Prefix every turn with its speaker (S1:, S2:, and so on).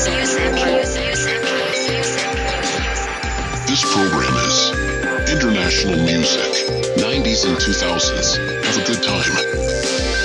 S1: This program is international music, 90s and 2000s. Have a good time.